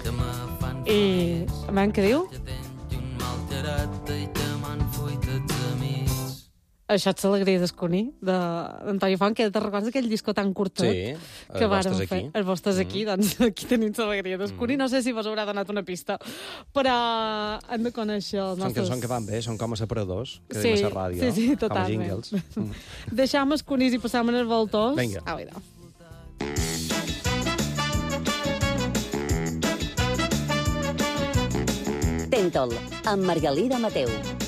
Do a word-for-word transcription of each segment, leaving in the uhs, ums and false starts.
I, a veure què diu? Això és l'alegria d'Esconi, d'Antoni Font, que te recordes aquell disco tan curtet? Sí, que els vostres fer, aquí. Els vostres aquí, mm. doncs aquí tenim l'alegria d'Esconi. Mm. No sé si vos haurà donat una pista, però hem de conèixer els Són nostres... cançons que van bé, són com a separadors, que sí, diem a la ràdio, sí, sí, com a totalment. jingles. Mm. Deixam Esconis i passam als voltors. Vinga. Ah, vinga. Tentol, amb Margalida Mateu.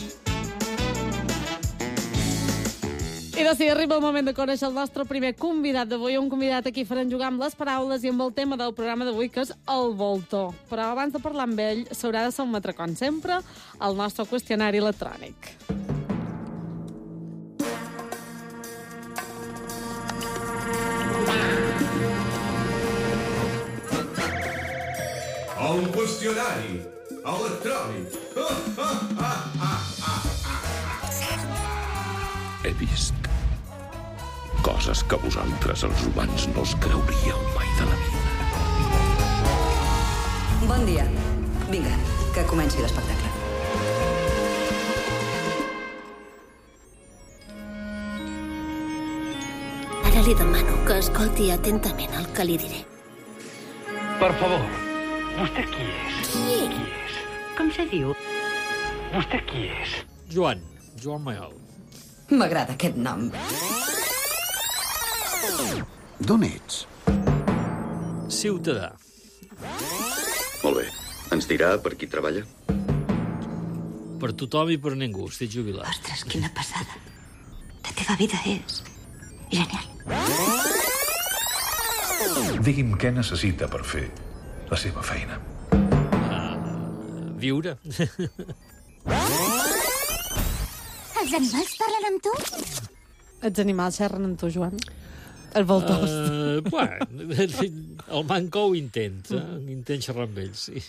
I de si arriba el moment de conèixer el nostre primer convidat d'avui, un convidat a qui farem jugar amb les paraules i amb el tema del programa d'avui, que és el voltor. Però abans de parlar amb ell, s'haurà de sotmetre, com sempre, al nostre qüestionari electrònic. El qüestionari electrònic. He vist coses que vosaltres, els humans, no us creuríeu mai de la vida. Bon dia. Vinga, que comenci l'espectacle. Ara li demano que escolti atentament el que li diré. Per favor, vostè qui és? Qui és? Com se diu? Vostè qui és? Joan, Joan Mayol. M'agrada aquest nom. D'on ets? Ciutadà. Molt bé. Ens dirà per qui treballa? Per tothom i per ningú. Estic jubilat. Ostres, quina passada. La teva vida és genial. Digui'm què necessita per fer la seva feina. Uh, viure. Els animals parlen amb tu? Els animals xerren amb tu, Joan? El voltors. Uh, bueno, el Manco ho intenta. Intenta xerrar amb ells, sí.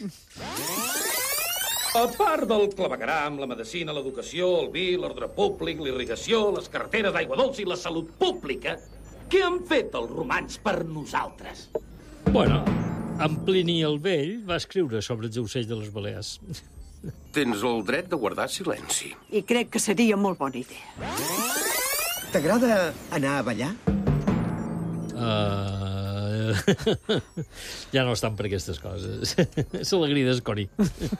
A part del clavegueram, la medicina, l'educació, el vi, l'ordre públic, l'irrigació, les carreteres d'aigua dolça i la salut pública, què han fet els romans per nosaltres? Bueno, en Plini el Vell va escriure sobre els ocells de les Balears. Tens el dret de guardar silenci. I crec que seria molt bona idea. T'agrada anar a ballar? Uh... ja no estan per aquestes coses. És l'alegria d'Esconi.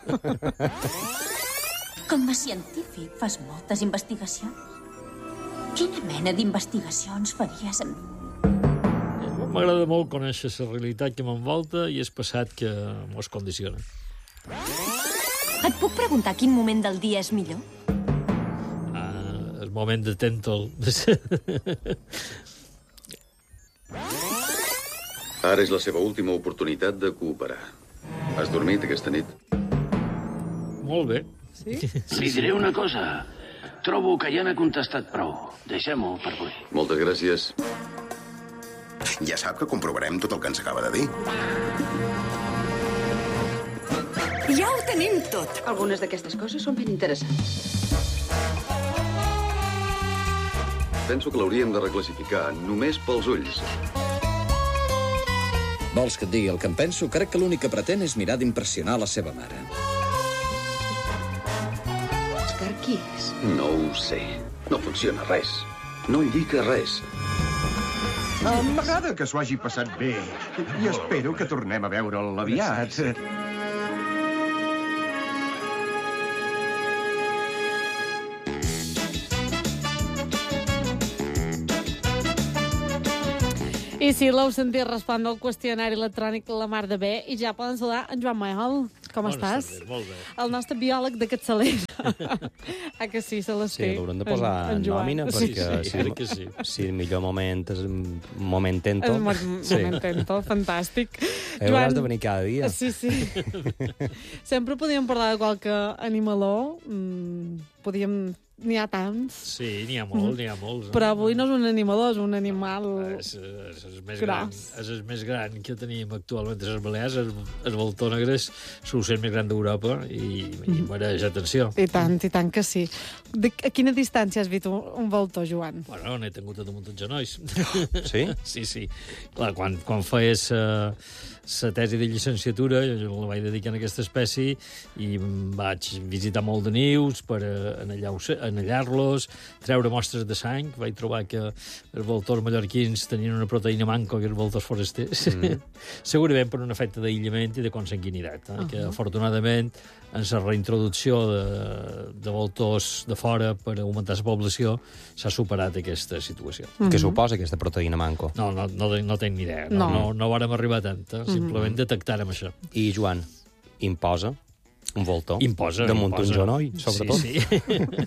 Com a científic fas moltes investigacions? Quina mena d'investigacions faries amb mi? M'agrada molt conèixer la realitat que m'envolta i és passat que mos condiciona. Et puc preguntar quin moment del dia és millor? Ah, el moment de Tentol. Ara és la seva última oportunitat de cooperar. Has dormit aquesta nit? Molt bé. Sí? Li diré una cosa. Trobo que ja n'ha contestat prou. Deixem-ho per avui. Moltes gràcies. Ja sap que comprovarem tot el que ens acaba de dir. Ja ho tenim tot. Algunes d'aquestes coses són ben interessants. Penso que l'hauríem de reclassificar només pels ulls. Vols que et digui el que em penso? Crec que l'únic que pretén és mirar d'impressionar la seva mare. Òscar, qui és? No ho sé. No funciona res. No lliga res. M'agrada que s'ho hagi passat bé. I espero que tornem a veure'l aviat. Sí, sí. I si l'heu sentit respondre al qüestionari electrònic la mar de bé, i ja poden saludar en Joan Mayol. Com Bona estàs? tarda, molt bé. El nostre biòleg de capçalera. Ah, que sí, se les Sí, té. l'haurem de posar en, en nòmina, Sí, perquè sí, si, crec que sí. si el millor moment és un moment tento... És un moment sí. tento, fantàstic. Eh, hauràs de venir cada dia. Sí, sí. Sempre podíem parlar de qualque animaló. Mm, podíem n'hi ha tants. Sí, n'hi ha molt, n'hi ha molts. Però avui no és un animador, és un animal És, és, és, més gros. gran, és el més gran que tenim actualment a les Balears. El, el voltor negre és l'ocell més gran d'Europa i, i mereix atenció. I tant, i tant que sí. De, a quina distància has vist un, un voltor, Joan? Bueno, n'he tingut a damunt els genolls. Sí? Sí, sí. Clar, quan, quan feies uh, la tesi de llicenciatura, jo la vaig dedicar a aquesta espècie i vaig visitar molt de nius per anellar-los, treure mostres de sang. Vaig trobar que els voltors mallorquins tenien una proteïna manco que els voltors forasters. Mm. Segurament per un efecte d'aïllament i de consanguinitat, eh? uh -huh. que afortunadament en la reintroducció de, de voltors de fora per augmentar la població s'ha superat aquesta situació. Mm -hmm. Què suposa aquesta proteïna manco? No, no, no, no tinc ni idea. No, no. no, no vàrem arribar a tanta. Simplement mm -hmm. detectàrem això. I, Joan, imposa un voltor imposa, damunt imposa. un genoll, sobretot? Sí, sí.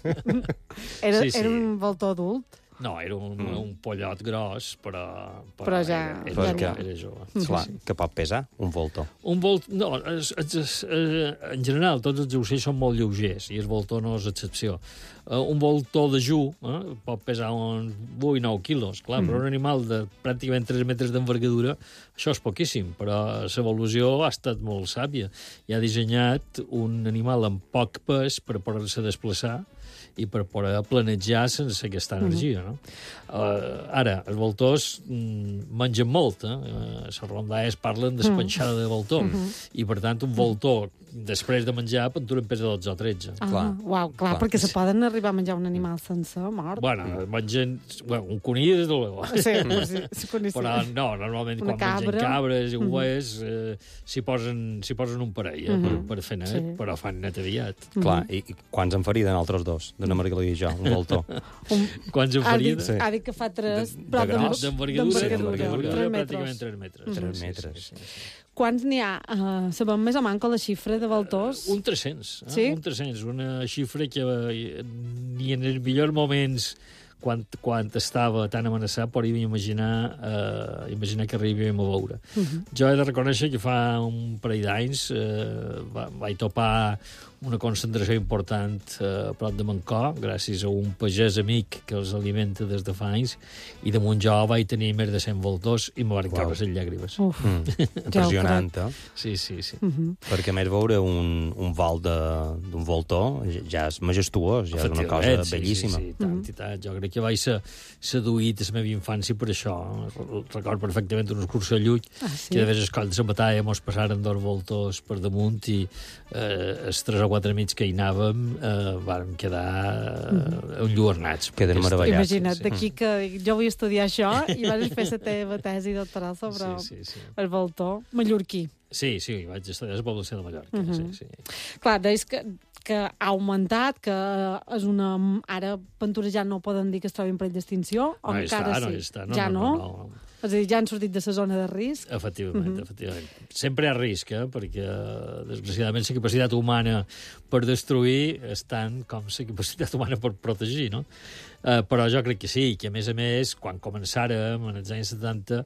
era, sí, sí. era un voltor adult? No, era un, mm. un pollot gros, però... Però, però ja... Era, era, era, era, era jove. Mm. Clar, sí, sí. Que pot pesar un voltor. Un volt... No, es, es, es, es, en general, tots els ocells són molt lleugers, i el voltor no és excepció. Uh, un voltor de ju eh, pot pesar uns vuit nou quilos. Clar, mm. però un animal de pràcticament tres metres d'envergadura, això és poquíssim, però l'evolució ha estat molt sàvia. I ha dissenyat un animal amb poc pes per poder-se desplaçar i per poder planejar sense aquesta energia. No? Uh, ara, els voltors mm, mengen molt. Eh? Uh, les rondalles parlen d'espanxada de voltor. Mm -hmm. I, per tant, un voltor, després de menjar, pot durar pesa dotze o tretze. Ah, clar. Uau, clar, clar, perquè se poden arribar a menjar un animal sense mort. Bueno, mengen... Bueno, un conill, des de luego. Sí, sí, sí, sí. Però no, normalment una quan cabra. mengen cabres i Mm -hmm. ovets eh, s'hi posen, posen un parell eh, mm -hmm. per, per fer net, sí. Però fan net aviat. Mm -hmm. Clar, i, i quants en farien altres dos? D'una Margalida i jo, un voltor. un... Quants en farien? Ha dit, ha dit que fa tres... De, de gros? D'envergadura, pràcticament tres metres. Mm -hmm. tres metres. Sí, sí, sí, sí. Quants n'hi ha? Uh, sabem més o manco la xifra de voltors? Uh, un tres-cents. Eh? Sí? Un tres-cents, una xifra que eh, ni en els millors moments quan, quan estava tan amenaçat podíem imaginar, eh, imaginar que arribíem a veure. Uh -huh. Jo he de reconèixer que fa un parell d'anys eh, vaig topar una concentració important eh, a prop de Mancó, gràcies a un pagès amic que els alimenta des de fa anys, i damunt jo vaig tenir més de cent voltors i me van caure les llàgrimes. Uf, mm. Impressionant, eh? Sí, sí, sí. Uh -huh. Perquè més veure un, un vol d'un voltor ja és majestuós, ja és una cosa sí, bellíssima. Sí, sí, tant, uh -huh. i tant. Jo crec que vaig ser seduït a la meva infància per això. Recordo perfectament una excursió a Llull, ah, sí? que de vegades escoll de la batalla mos passaren dos voltors per damunt i eh, els tres o quatre amics que hi anàvem eh, van quedar eh, enlluernats. Queden meravellats. Imagina't, sí. D'aquí que jo vull estudiar això i vas fer la teva tesi doctoral sobre sí, sí, sí. el voltor mallorquí. Sí, sí, vaig estudiar a la població de Mallorca. Uh -huh. sí, sí. Clar, deies que, que ha augmentat, que és una... Ara Pentura no poden dir que es trobi en perill d'extinció, o no encara està, sí? No està, no, ja no? no? no, no, no. És a dir, ja han sortit de la zona de risc? Efectivament, uh -huh. efectivament. Sempre hi ha risc, eh? Perquè, desgraciadament, la capacitat humana per destruir és tant com la capacitat humana per protegir, no? Uh, però jo crec que sí, que a més a més, quan començàrem, en els anys setanta,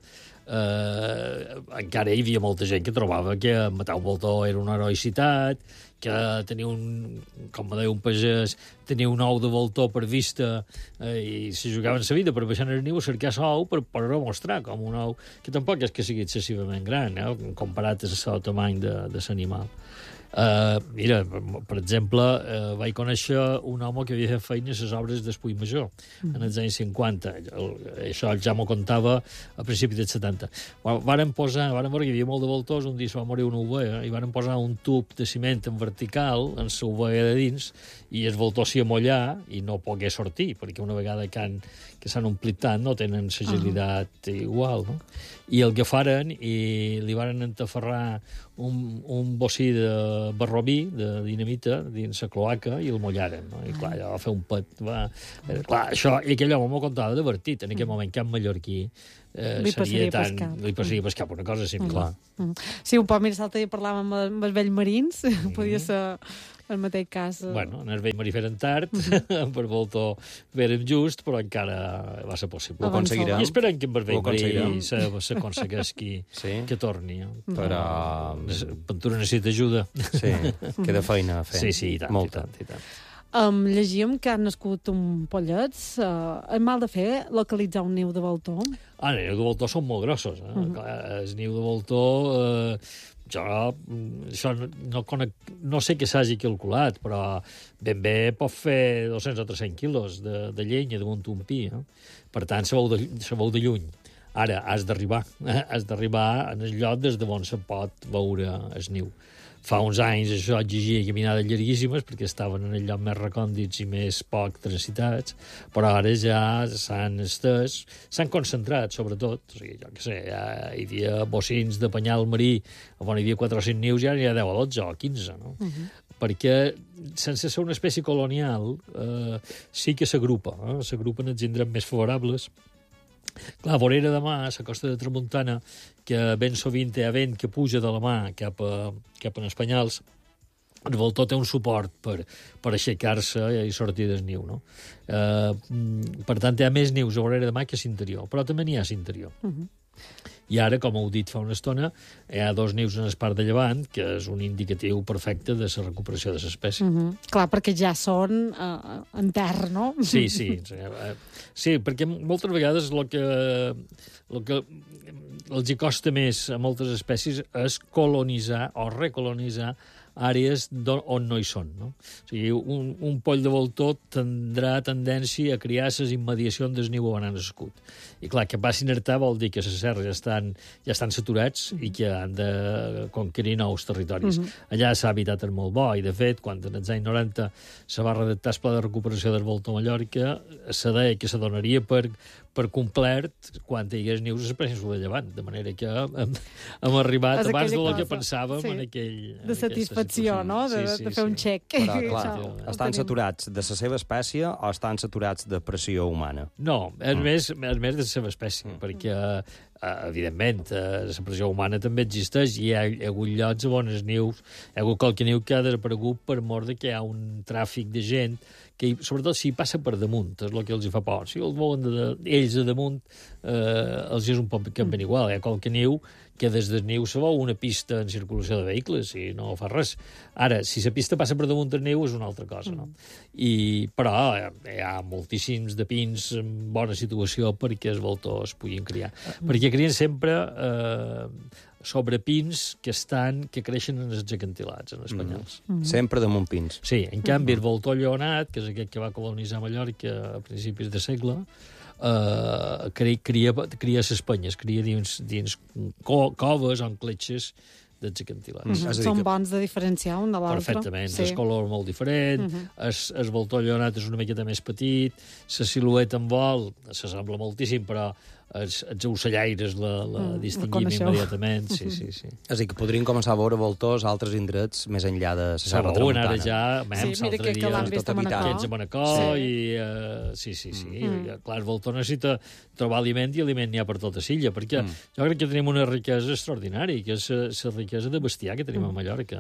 eh, encara hi havia molta gent que trobava que matar un voltor era una heroïcitat, que tenia un, com me deia un pagès, tenia un ou de voltor per vista eh, i se jugaven la vida per baixar el niu a cercar l'ou per poder-ho mostrar com un ou, que tampoc és que sigui excessivament gran, eh, comparat amb el tamany de, de l'animal. Uh, mira, per exemple, uh, vaig conèixer un home que havia fet feina a les obres d'Espull Major, mm. en els anys cinquanta. El, això ja m'ho contava a principis dels setanta. Varen posar, varen veure que hi havia molt de voltors, un dia se va morir una ovella, i varen posar un tub de ciment en vertical en la ovella de dins, i el voltor s'hi amollar i no pogué sortir, perquè una vegada que han que s'han omplit tant, no tenen agilitat uh -huh. igual, no? I el agafaren i li varen entaferrar un, un bocí de barrobí, de dinamita, dins la cloaca, i el mollaren, no? I clar, allò va fer un pet, va... Eh, clar, això, i aquell home m'ho contava divertit, en aquell moment Camp Mallorquí eh, li seria tan... pescat. Li passaria pescar per una cosa similar. Uh -huh. Sí, un poc, mira, l'altre dia parlàvem amb els vells marins, mm. podia ser... el mateix cas... Uh... Bueno, en el vell marí feren tard, mm-hmm. per voltor vèrem just, però encara va ser possible. Ho aconseguirem. I esperem que en el vell marí s'aconsegueixi sí? que torni. Però... Pentura necessita ajuda. Sí, queda feina a fer. Sí, sí, i tant, molta. i tant, i tant. Um, llegíem que han nascut un pollets. Uh, és mal de fer localitzar un niu de voltor? Ah, els nius de voltor són molt grossos. Eh? Uh -huh. El niu de voltor... Eh, jo això no, conec, no sé què s'hagi calculat, però ben bé pot fer dos-cents o tres-cents quilos de, de llenya damunt un pi. Eh? Per tant, se veu de, se veu de lluny. Ara, has d'arribar. Eh? Has d'arribar en el lloc des d'on se pot veure el niu. Fa uns anys això exigia caminades llarguíssimes perquè estaven en el lloc més recòndits i més poc transitats, però ara ja s'han estès, s'han concentrat, sobretot. O sigui, jo què sé, ja hi havia bocins de penyal marí on hi havia quatre o cinc nius i ara hi ha deu o dotze o quinze, no? Uh -huh. Perquè, sense ser una espècie colonial, eh, sí que s'agrupa. Eh? S'agrupen els indrets més favorables. Clar, vorera de mar, a la costa de Tramuntana, que ben sovint hi ha vent que puja de la mà cap a, cap a Espanyals, el voltor té un suport per, per aixecar-se i sortir del niu, no? Eh, per tant, hi ha més nius a vorera de mar que a l'interior, però també n'hi ha a l'interior. Uh -huh. I ara, com heu dit fa una estona, hi ha dos nius en el part de llevant, que és un indicatiu perfecte de la recuperació de l'espècie. Uh -huh. Clar, perquè ja són uh, en terra, no? Sí, sí. Sí, perquè moltes vegades el que, el que els hi costa més a moltes espècies és colonitzar o recolonitzar àrees on no hi són, no? O sigui, un, un poll de voltor tindrà tendència a criar les immediacions del niu on han nascut. I clar, que passin a hertar vol dir que les serres ja estan, ja estan saturats i que han de conquerir nous territoris. Uh-huh. Allà s'ha habitat el molt bo i, de fet, quan en els anys noranta se va redactar el pla de recuperació del voltor a Mallorca, se deia que se donaria per, per complet quan hi hagués nius a la península de Llevant, de manera que hem, hem arribat és abans del que pensàvem sí. en aquell... De satisfacció, no? De, sí, sí, de fer sí. un xec. Però, clar, estan saturats de la seva espècie o estan saturats de pressió humana? No, és, mm. més, és més de la seva espècie, mm. perquè, evidentment, la pressió humana també existeix i hi ha, hi ha hagut llocs on els nius, hi ha hagut qualque niu que ha desaparegut per mort que hi ha un tràfic de gent que, sobretot, si passa per damunt, és el que els hi fa por. Si els volen de, ells a damunt, eh, els és un poc que ben igual. Hi ha qualque niu que des del niu se veu una pista en circulació de vehicles i no fa res. Ara, si la pista passa per damunt del niu és una altra cosa, no? I, però hi ha moltíssims de pins en bona situació perquè els voltors puguin criar. Perquè crien sempre eh, sobre pins que estan que creixen en els acantilats, en els penyals. Mm. Mm. Sempre damunt pins. Sí, en canvi, el voltor lleonat, que és aquest que va colonitzar Mallorca a principis de segle, Uh, cria, cria, cria ses penyes, cria dins, dins co coves o en cletxes dels acantilats. Mm -hmm. Són bons de diferenciar un de l'altre. Perfectament, sí. El color molt diferent, mm -hmm. es, el voltor lleonat és una miqueta més petit, la silueta en vol s'assembla moltíssim, però els, els ocellaires la, la mm, distinguim immediatament. Sí, sí, sí. És a dir, que podrien començar a veure voltors a altres indrets més enllà de la Serra Tramuntana. Ara ja, mem, sí, mira que, que l'han vist a Manacor. Aquests a Manacor, sí. i... Uh, sí, sí, sí. Mm. I, clar, el voltor necessita trobar aliment i aliment n'hi ha per tota l'illa, perquè mm. jo crec que tenim una riquesa extraordinària, que és la riquesa de bestiar que tenim mm. a Mallorca.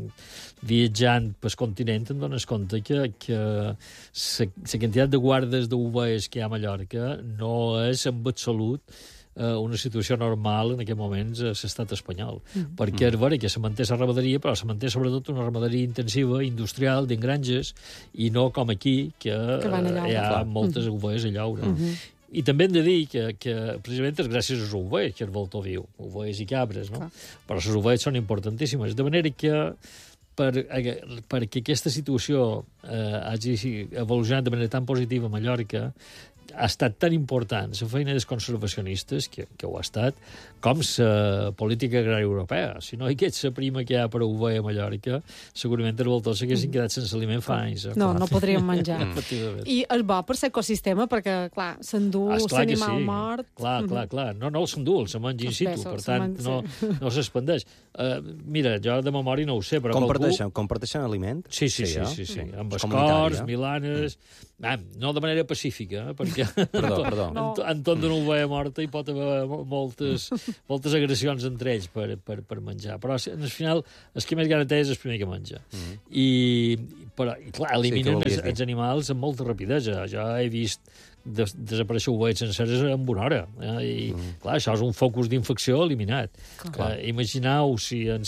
Viatjant pel continent em dones compte que, que la quantitat de guardes d'ovelles que hi ha a Mallorca no és en absolut una situació normal en aquest moment a l'estat espanyol. Mm. Perquè és vera que se manté la ramaderia, però se manté sobretot una ramaderia intensiva, industrial, d'engranges, i no com aquí, que, que hi ha moltes mm. ovelles a llaure. Mm -hmm. I també hem de dir que, que precisament és gràcies als ovelles que el voltor viu, ovelles i cabres, no? Clar. Però les ovelles són importantíssimes. De manera que per, perquè aquesta situació eh, hagi evolucionat de manera tan positiva a Mallorca, ha estat tan important la feina dels conservacionistes, que, que ho ha estat, com la política agrària europea. Si no hi hagués la prima que hi ha per ovella a Mallorca, segurament els voltors s'haguessin quedat sense aliment fa anys. Eh? No, no podríem menjar. I és bo per l'ecosistema, perquè, clar, s'endú l'animal sí. mort... Clar, clar, clar. No, no el s'endú, el se menja in situ, per tant, no, no s'expandeix. Uh, mira, jo de memòria no ho sé, però... Comparteixen, algú... comparteixen aliment? Sí, sí, sí, sí, sí. Amb escorts, milanes... Ah, no de manera pacífica, eh? perquè perdó, perdó. No. entorn d'una ovella morta hi pot haver moltes, moltes agressions entre ells per, per, per menjar. Però, al final, el que més gana té és el primer que menja. Mm -hmm. I, però, i clar, eliminen sí, els, els animals amb molta rapidesa. Jo he vist des desaparèixer ovelles senceres en una hora. Eh? I, mm. clar, això és un focus d'infecció eliminat. Eh, imagineu si en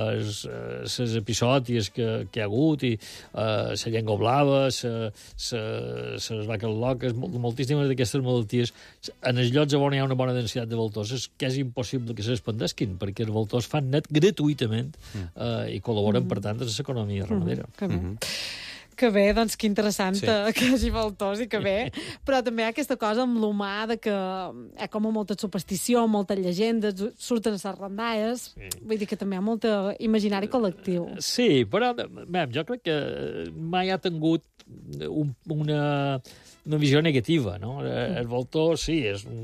les episòdies que, que hi ha hagut, i la uh, llengua blava, les vaques loques, moltíssimes d'aquestes malalties, en els llocs on hi ha una bona densitat de voltors és que és impossible que s'expandesquin, perquè els voltors fan net gratuïtament mm. uh, i col·laboren, mm. per tant, en l'economia ramadera. Mm. Que bé. Mm-hmm. Que bé, doncs que interessant sí. que hi hagi voltors i que bé. Però també hi ha aquesta cosa amb l'humà de que hi ha com molta superstició, moltes llegendes, surten les rondalles, sí. vull dir que també hi ha molt imaginari col·lectiu. Sí, però bé, jo crec que mai ha tingut un, una... una visió negativa, no? El voltor, sí, és un,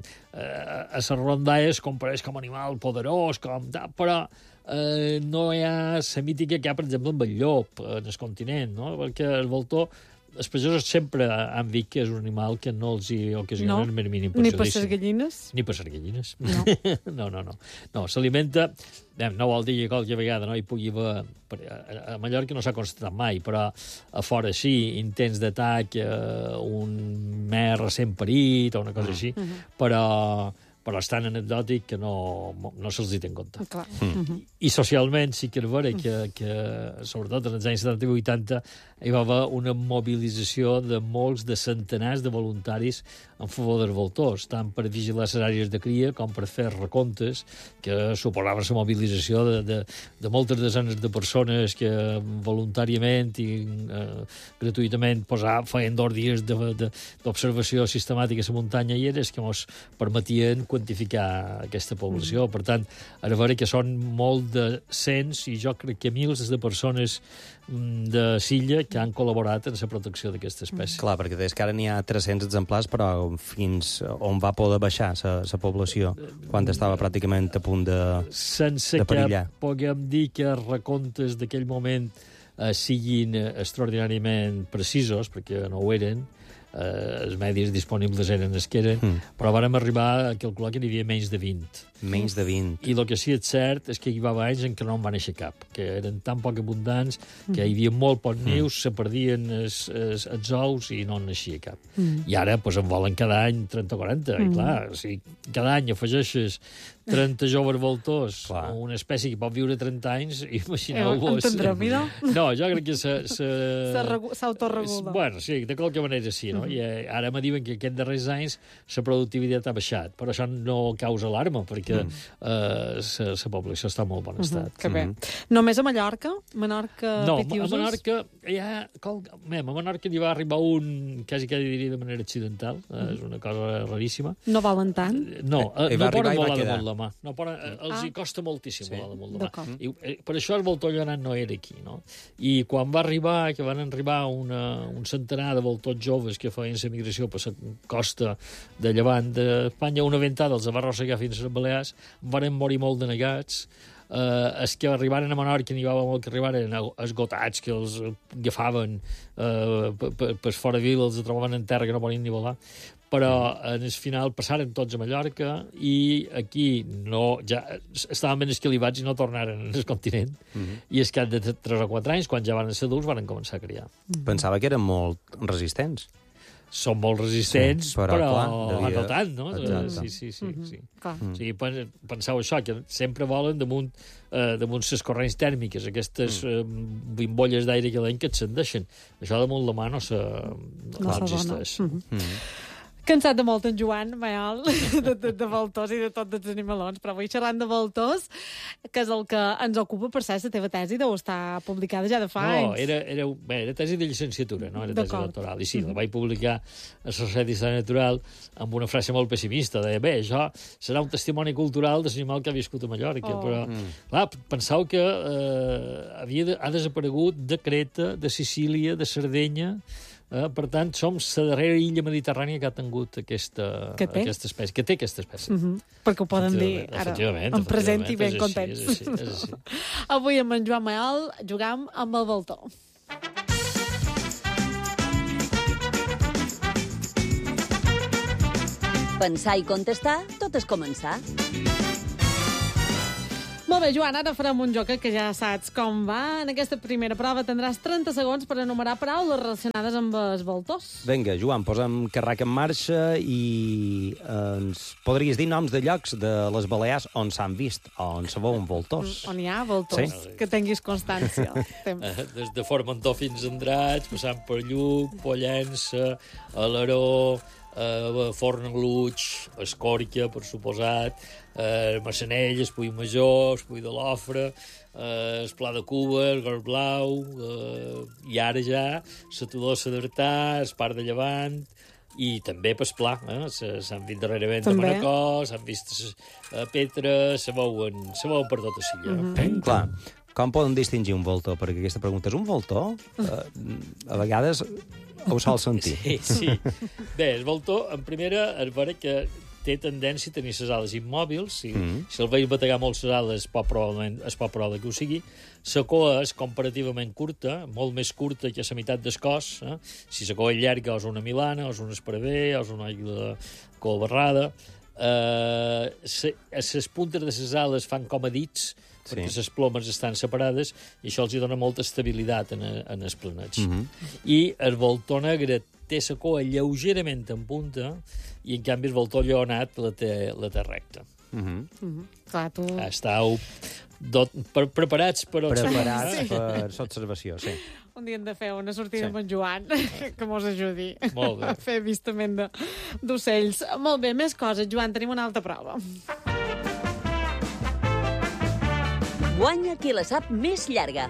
eh, a les rondalles compareix com animal poderós, com, però eh, no hi ha la mítica que hi ha, per exemple, amb el llop en el continent, no? Perquè el voltor, els pagesos sempre han dit que és un animal que no els hi ocasiona no. el més mínim perjudici. Ni per les gallines? Ni per les gallines. No. no, no, no. No, s'alimenta... No vol dir que qualque vegada no hi pugui haver... A Mallorca no s'ha constatat mai, però a fora sí, intents d'atac, eh, un mer recent parit o una cosa així, uh-huh. però... però és tan anecdòtic que no, no se'ls hi té en compte. Clar. Mm. I socialment sí que és vera que, que, sobretot en els anys setanta i vuitanta, hi va haver una mobilització de molts, de centenars de voluntaris en favor dels voltors, tant per vigilar les àrees de cria com per fer recomptes, que suposaven la mobilització de, de, de moltes desenes de persones que voluntàriament i eh, gratuïtament posar, feien dos dies d'observació sistemàtica a la muntanya i eres que ens permetien quantificar aquesta població. Mm. Per tant, ara veure que són molt de cents i jo crec que mils de persones de Silla que han col·laborat en la protecció d'aquesta espècie. Clar, perquè des que ara n'hi ha tres-cents exemplars, però fins on va poder baixar la població, quan estava pràcticament a punt de, sense de perillar. Que puguem dir que els recomptes d'aquell moment eh, siguin extraordinàriament precisos, perquè no ho eren, eh, els medis disponibles eren els que eren, mm. però vàrem arribar a calcular que n'hi havia menys de vint. Menys de vint. I el que sí és cert és que hi va haver anys en què no en va néixer cap, que eren tan poc abundants que hi havia molt pocs nius, mm. se perdien els, els, els ous i no en naixia cap. Mm. I ara pues, en volen cada any trenta o quaranta, mm. i clar, si cada any afegeixes trenta joves voltors a una espècie que pot viure trenta anys, imagineu-vos... Entendrem, no? No, jo crec que se... se... s'autoregula. Bueno, sí, de qualque manera sí, no? Mm. I ara me diuen que aquests darrers anys la productivitat ha baixat, però això no causa alarma, perquè que mm. uh, la població està en molt bon estat. Uh-huh, que bé. Mm-hmm. Només a Mallorca? Menorca, no, Pitiusos? No, a Menorca hi ha... A Menorca hi va arribar un, quasi que diria de manera accidental, mm. és una cosa raríssima. No volen tant? No, eh, eh, no poden volar damunt la mà. No poden, eh, els ah. hi costa moltíssim sí. volar damunt la mà. I, eh, per això el voltor llonat no era aquí, no? I quan va arribar, que van arribar una, un centenar de voltors joves que feien la migració per la costa de llevant d'Espanya, una ventada els va arrossegar fins a Balears, varen morir molt de negats. Uh, els que arribaren a Menorca n'hi va molt que arribaren esgotats, que els agafaven uh, per, per, per fora de vila, els trobaven en terra que no podien ni volar, però en el final passaren tots a Mallorca i aquí no, ja estaven ben esquilibats i no tornaren al continent. Mm-hmm. I és que de tres o quatre anys, quan ja van ser adults, van començar a criar. Pensava que eren molt resistents. Són molt resistents, sí, però, però clar, devia... no tant, no? Exacte. Sí, sí, sí. Mm-hmm. sí. Mm. O sigui, penseu això, que sempre volen damunt, eh, damunt les corrents tèrmiques, aquestes mm. eh, bimbolles d'aire que l'any que et sendeixen. Això damunt la mà no, se, no, no existeix. Mm-hmm. Mm-hmm. Cansat de molt en Joan Mayol, de, de, de voltors i de tots els animalons, però avui xerrant de voltors, que és el que ens ocupa, per cert, la teva tesi deu estar publicada ja de fa no, anys. No, era, era, bé, era tesi de llicenciatura, no era tesi doctoral. I sí, mm-hmm. la vaig publicar a Societat d'Història Natural amb una frase molt pessimista. Deia, bé, això serà un testimoni cultural de l'animal que ha viscut a Mallorca, oh. però, mm. clar, penseu que eh, havia de, ha desaparegut de Creta, de Sicília, de Sardenya. Eh, per tant, som la darrera illa mediterrània que ha tingut aquesta, aquesta espècie, que té aquesta espècie. Mm-hmm. Perquè ho poden dir ara, en present i ben contents. És així, és així. Avui amb en Joan Mayol jugam amb el voltor. Pensar i contestar, tot és començar. Molt bé, Joan, ara farem un joc que ja saps com va. En aquesta primera prova tindràs trenta segons per enumerar paraules relacionades amb els voltors. Vinga, Joan, posa'm carrac en marxa i eh, ens podries dir noms de llocs de les Balears on s'han vist, on se veuen voltors. On hi ha voltors, Sí. que tinguis constància. Eh, Des de Formentor fins a Andratx, passant per Lluc, Pollença, Alaró, eh, Fornalutx, Escòrcia, per suposat, eh, Massanell, Espull Major, Espull de l'Ofre, eh, el Pla de Cuba, el Gor Blau, eh, i ara ja la Todosa d'Artà, el Parc de Llevant, i també pel Pla, eh? Se- s'han vist darrerament a També. Manacor, s'han vist a Petra, se veuen, se veuen per tota silla. Mm -hmm. Clar, com poden distingir un voltor? Perquè aquesta pregunta és un voltor? Uh, a vegades ho sol sentir. Sí, sí. Bé, el voltor, en primera, es veure que té tendència a tenir les ales immòbils. Si, mm. si el veus bategar molt les ales, pot probablement, es pot provar que ho sigui. La cua és comparativament curta, molt més curta que la meitat del cos. Eh? Si la cua és llarga, o és una milana, o és un esparver, o és una àguila cua barrada. Eh, les puntes de les ales fan com a dits, perquè Sí. les plomes estan separades, i això els hi dona molta estabilitat en, en els planets. Mhm. I el voltor negre té la cua lleugerament en punta, i en canvi el voltor lleonat la té, la té recta. Mm -hmm. Mm -hmm. Clar, tu... Estàu dot, per, preparats per observar. Preparats Sí. per l'observació, sí. Un dia hem de fer una sortida Sí. amb en Joan que mos ajudi Molt bé. a fer avistament de- d'ocells. Molt bé, més coses. Joan, tenim una altra prova. Guanya qui la sap més llarga.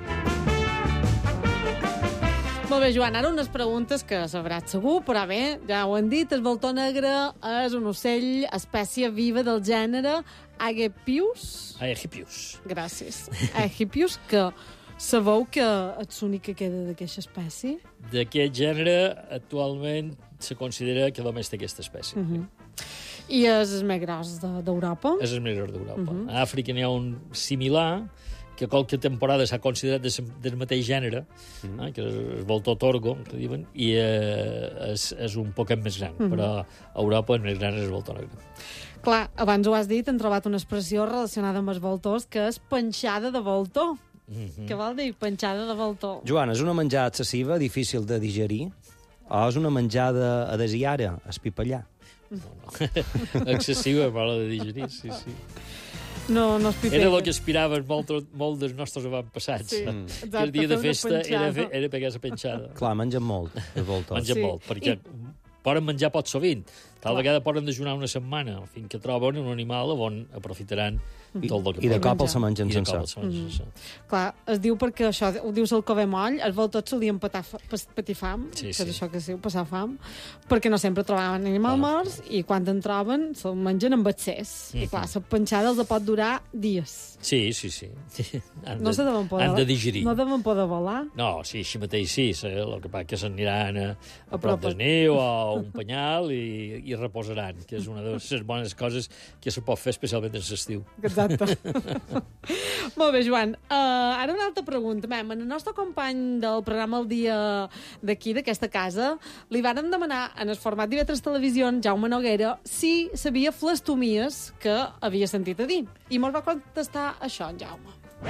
Molt bé, Joan, ara unes preguntes que sabràs segur, però bé, ja ho han dit, el voltor negre és un ocell, espècie viva del gènere Aegipius. Aegipius. Gràcies. Aegipius, que sabeu que és l'únic que queda d'aquesta espècie? D'aquest gènere, actualment, se considera que només té aquesta espècie. Uh -huh. I és el més gros de- d'Europa. És el més gros d'Europa. Uh -huh. A Àfrica n'hi ha un similar, que qualque temporada s'ha considerat des, del mateix gènere, mm. eh, que és el voltor torgo, que diuen, i eh, és, és un poquet més gran, Mhm. però a Europa el més gran és el voltor negre. Clar, abans ho has dit, hem trobat una expressió relacionada amb els voltors, que és panxada de voltor. Mm-hmm. Què vol dir panxada de voltor? Joan, és una menjada excessiva, difícil de digerir, o és una menjada a desiara, a espipallar? Excessiva, però la de digerir, sí, sí. No, no es pipella. Era el que aspiraven molt, molt dels nostres avantpassats. Sí, eh? exacte, Que el dia de fer una festa era, panxada. fer, era pegar la penjada. Clar, mengen molt, els voltors. Mengen Sí. molt, perquè poden menjar pot sovint. Tal Clar. vegada poden dejunar una setmana, fins que troben un animal on aprofitaran I, tot el que I de poden. cop el se mengen I de sencer. cop el se mengen sencer. Clar, es diu perquè això, ho dius el cove moll, els voltors solien patar, fa- pas- patir fam, Sí, que és sí. això que es diu, passar fam, perquè no sempre trobaven animal morts, i quan en troben se'l mengen amb excés. I Mhm. clar, la panxada els pot durar dies. Sí, sí, sí. Han No de, se deuen poder... han de digerir. No deuen poder volar. No, sí, així mateix sí. Eh? El que passa que s'aniran a, a, A prop prop. del niu o a un penyal i, i reposaran, que és una de les bones coses que se pot fer especialment en l'estiu. Exacte. Molt bé, Joan. Uh, ara una altra pregunta. Mem, en el nostre company del programa El Dia d'aquí, d'aquesta casa, li vàrem demanar en el format d'I V tres Televisió, en Jaume Noguera, si sabia flestomies que havia sentit a dir. I mos va contestar això, en Jaume.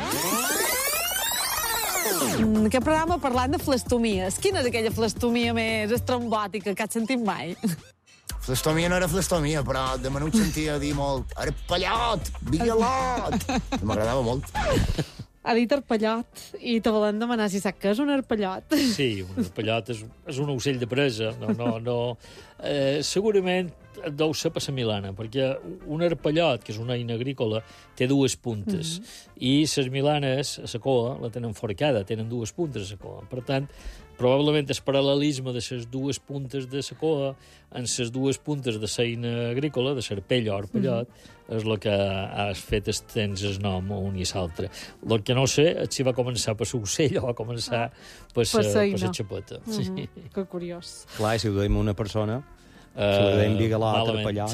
Mm, aquest programa parlant de flestomies. Quina és aquella flestomia més estrambòtica que has sentit mai? Flastomia no era flastomia, però de menut sentia dir molt arpallot, violot. M'agradava molt. Ha dit arpallot, i te volem demanar si sap què és un arpallot. Sí, un arpallot és, és un ocell de presa. No, no, no. Eh, segurament deu ser per la milana, perquè un arpallot, que és una eina agrícola, té dues puntes. Mm-hmm. I les milanes, a la cua, la tenen forcada, tenen dues puntes a la cua. Per tant, probablement el paral·lelisme de les dues puntes de la cua en les dues puntes de l'eina agrícola, de l'arpell o arpallot, mm-hmm. és el que has fet estens el nom un i l'altre. El que no sé és si va començar per l'ocell o va començar per la xapeta. Mm-hmm. Sí. Que curiós. Clar, si ho deim a una persona, Uh, si ho deim bigalot, malament.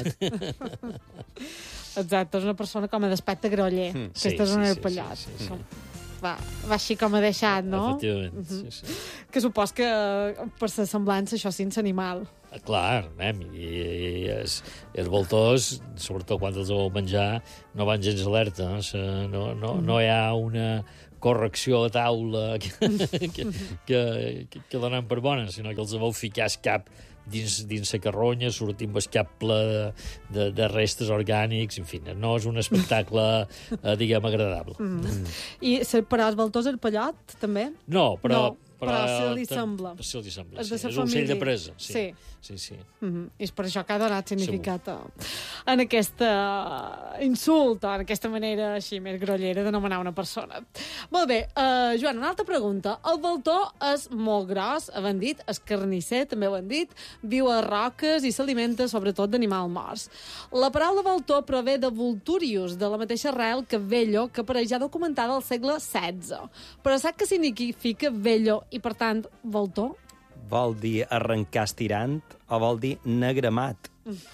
arpallot... Exacte, és una persona com a d'aspecte groller. Mm. Aquesta Sí, és un sí, arpallot. sí, sí, sí. va, va així com ha deixat, no? Efectivament, sí, sí. Que supos que per la semblança això sense animal. Clar, mem, i, i els, els voltors, sobretot quan els vau menjar, no van gens alerta, no? No, no, no hi ha una correcció a taula que, que, que, que donen per bona, sinó que els vau ficar el cap dins, dins la carronya, sortint amb el cap ple de, de, de restes orgànics, en fi, no és un espectacle, eh, diguem, agradable. Mm. Mm. I, però els voltors el pallot, també? No, però... No. Però se li sembla. Se li sembla, és sí. És un ocell de presa. Sí. Sí. sí, sí. Mm-hmm. I és per això que ha donat significat a, en aquesta insult, o en aquesta manera així més grollera d'anomenar una persona. Molt bé, uh, Joan, una altra pregunta. El voltor és molt gros, havent dit, és carnisser, també ho han dit, viu a roques i s'alimenta sobretot d'animals morts. La paraula voltor prové de vulturius, de la mateixa arrel que vello, que apareix ja documentada al segle setze. Però sap què significa vello i, per tant, voltor? Vol dir arrencar estirant o vol dir negramat?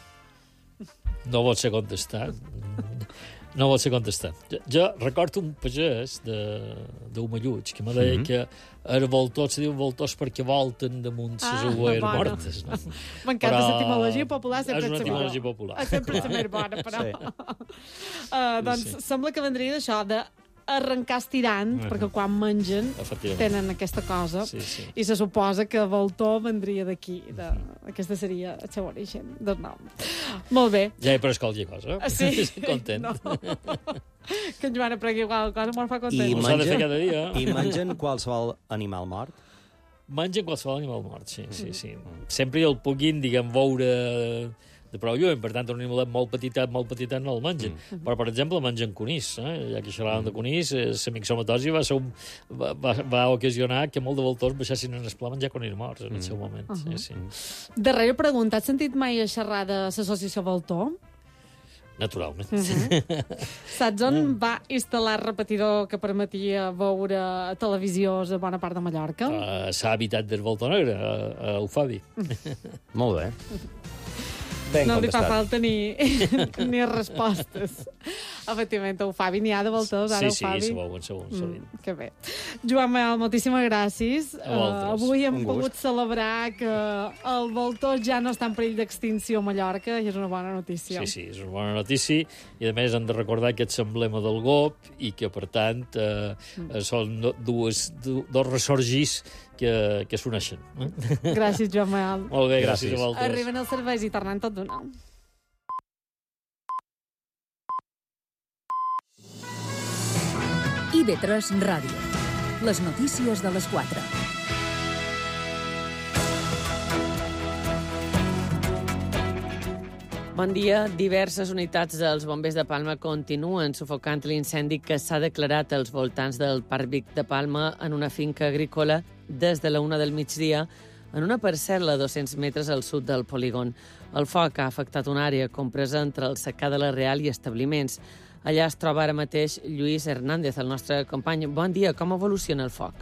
No vol ser contestat. No vol ser contestat. Jo, jo recordo un pagès d'Humalluig que me deia mm -hmm. que els voltors se diuen voltors perquè volten damunt les ah, ovelles mortes. No? M'encanta l'etimologia popular, sempre és una etimologia bona. popular. Sempre és més bona, però... Sí. Uh, doncs sí. Sembla que vendria d'això, de arrencar estirant, uh-huh. perquè quan mengen tenen aquesta cosa, sí, sí. i se suposa que voltor vendria d'aquí. De... Aquesta seria el seu origen del nom. Molt bé. Ja he pres qualque cosa. Sí. Content. No. Que en Joan apregui qualque cosa me'l fa content. I, mengen, cada dia. I mengen qualsevol animal mort? Mengen qualsevol animal mort, sí, sí, sí. Sempre el puguin, diguem, veure de prou lluny, per tant, un animalet molt petitet, molt petitet no el mengen. Mm. Però, per exemple, mengen conís, eh? Ja que xerràvem de conís, la mixomatosi va, ser un, va, va, va ocasionar que molt de voltors baixessin en el pla a menjar conís morts en el seu moment. Uh -huh. sí, sí. Darrere pregunta, has sentit mai a xerrar de l'associació Voltor? Naturalment. Uh -huh. Saps on va instal·lar el repetidor que permetia veure televisió a bona part de Mallorca? Uh, S'ha habitat del Voltor Negre, a, a Ufabi. Molt bé. Ben no contestat. Li fa falta ni, ni respostes. Efectivament, el Fabi n'hi ha de voltors, ara sí, el Fabi. Sí, sí, segur, segur. Mm, que bé. Joan Mael, moltíssimes gràcies. Uh, avui hem pogut celebrar que el voltor ja no està en perill d'extinció a Mallorca i és una bona notícia. Sí, sí, és una bona notícia i a més hem de recordar que és l'emblema del G O P i que, per tant, eh, mm. són dues, dos ressorgis que, que s'uneixen. Gràcies, Joan Mael. Molt bé, gràcies, gràcies a vosaltres. Arriben els serveis i tornem tot d'una. I V tres Ràdio. Les notícies de les quatre. Bon dia. Diverses unitats dels bombers de Palma continuen sufocant l'incendi que s'ha declarat als voltants del Parc Vic de Palma en una finca agrícola des de la una del migdia en una parcel·la a dos-cents metres al sud del polígon. El foc ha afectat una àrea compresa entre el secà de la Real i establiments. Allà es troba ara mateix Lluís Hernández, el nostre company. Bon dia, com evoluciona el foc?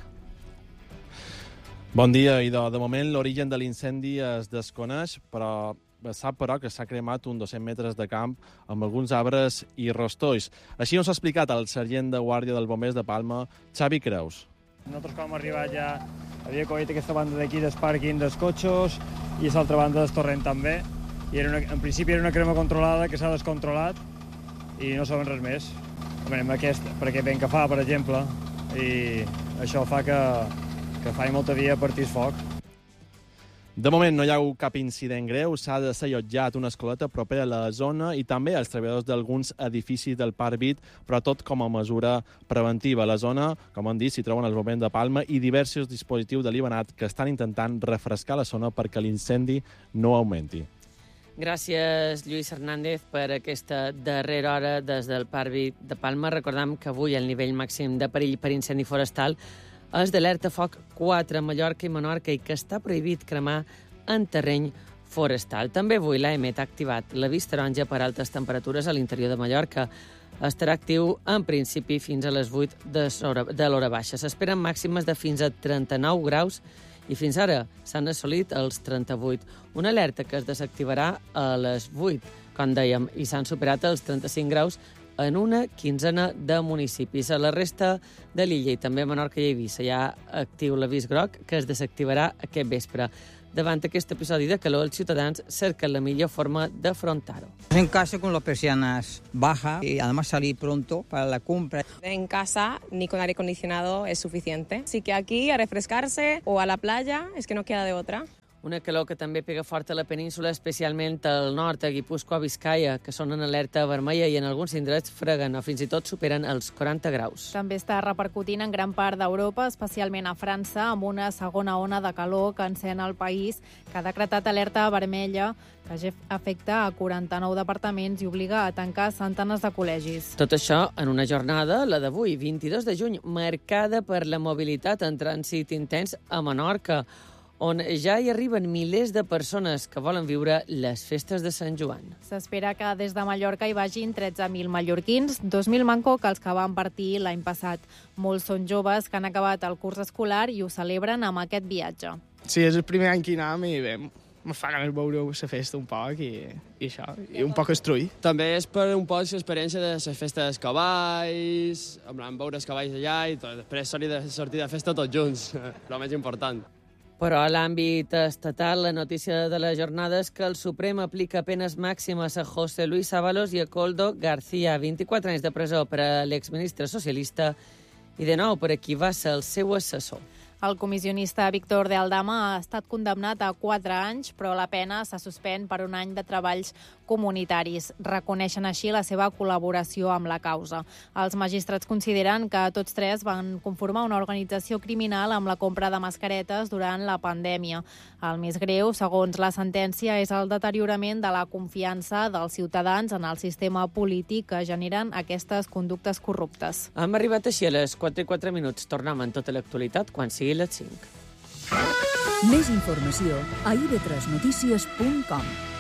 Bon dia, Idò. De moment l'origen de l'incendi es desconeix, però sap, però, que s'ha cremat un dos-cents metres de camp amb alguns arbres i rostolls. Així ens ha explicat el sergent de guàrdia dels bombers de Palma, Xavi Creus. Nosaltres, quan hem arribat, ja havia cogut aquesta banda d'aquí dels pàrquing dels cotxos i l'altra banda del torrent també. I era una, en principi era una crema controlada que s'ha descontrolat i no sabem res més. Veurem aquest, perquè vent que fa, per exemple, i això fa que, que faci molta dia a partir el foc. De moment no hi ha hagut cap incident greu, s'ha desallotjat una escoleta propera a la zona i també als treballadors d'alguns edificis del Parc Vic, però tot com a mesura preventiva. A la zona, com han dit, s'hi troben els bombers de Palma i diversos dispositius de l'Ibanat que estan intentant refrescar la zona perquè l'incendi no augmenti. Gràcies, Lluís Hernández, per aquesta darrera hora des del Parc Vic de Palma. Recordem que avui el nivell màxim de perill per incendi forestal és d'alerta foc quatre a Mallorca i Menorca i que està prohibit cremar en terreny forestal. També avui l'A M E T ha activat l'avís taronja per altes temperatures a l'interior de Mallorca. Estarà actiu en principi fins a les vuit de l'hora baixa. S'esperen màximes de fins a trenta-nou graus i fins ara s'han assolit els trenta-vuit. Una alerta que es desactivarà a les vuit, com dèiem, i s'han superat els trenta-cinc graus en una quinzena de municipis. A la resta de l'illa i també a Menorca i Eivissa hi ha actiu l'avís groc, que es desactivarà aquest vespre. Davant aquest episodi de calor, els ciutadans cerquen la millor forma d'afrontar-ho. En casa con las persianas bajas y además salir pronto para la compra. En casa ni con aire acondicionado es suficiente. Así que aquí a refrescarse o a la playa es que no queda de otra. Una calor que també pega fort a la península, especialment al nord, a Guipúscoa, Vizcaya, que són en alerta vermella i en alguns indrets freguen o fins i tot superen els quaranta graus. També està repercutint en gran part d'Europa, especialment a França, amb una segona ona de calor que encén el país, que ha decretat alerta vermella, que afecta a quaranta-nou departaments i obliga a tancar centenars de col·legis. Tot això en una jornada, la d'avui, vint-i-dos de juny, marcada per la mobilitat en trànsit intens a Menorca, on ja hi arriben milers de persones que volen viure les festes de Sant Joan. S'espera que des de Mallorca hi vagin tretze mil mallorquins, dos mil manco que els que van partir l'any passat. Molts són joves que han acabat el curs escolar i ho celebren amb aquest viatge. Sí, és el primer any que hi anem i bé, me fa ganes veure la festa un poc i, i això, i un poc estruir. També és per un poc l'experiència de les festes dels cavalls, en plan, veure els cavalls allà i tot, després sortir de, sortir de festa tots junts, el més important. Però a l'àmbit estatal, la notícia de la jornada és que el Suprem aplica penes màximes a José Luis Ábalos i a Koldo García, vint-i-quatre anys de presó per a l'exministre socialista i de nou per a qui va ser el seu assessor. El comissionista Víctor de Aldama ha estat condemnat a quatre anys, però la pena se suspèn per un any de treballs comunitaris. Reconeixen així la seva col·laboració amb la causa. Els magistrats consideren que tots tres van conformar una organització criminal amb la compra de mascaretes durant la pandèmia. El més greu, segons la sentència, és el deteriorament de la confiança dels ciutadans en el sistema polític que generen aquestes conductes corruptes. Hem arribat així a les quatre i quatre minuts. Tornem en tota l'actualitat quan sigui les cinc. Més informació a i ve tres notícies punt com.